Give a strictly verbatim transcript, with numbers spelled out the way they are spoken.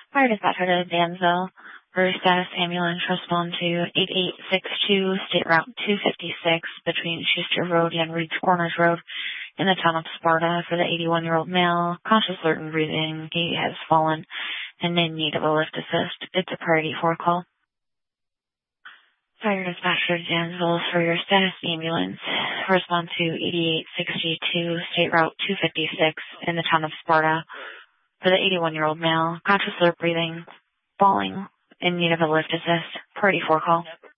Fire dispatcher to Danville. For status ambulance, respond to eight eight six two, State Route two fifty-six, between Schuster Road and Reeds Corners Road, in the town of Sparta, for the eighty-one-year-old male, conscious, alert, and breathing. He has fallen and in need of a lift assist. It's a priority four call. Fire dispatcher to Danville, for your status ambulance, respond to eighty-eight sixty-two, State Route two fifty-six, in the town of Sparta, for the eighty-one-year-old male, conscious, alert, breathing, falling in need of a lift assist. Priority four call.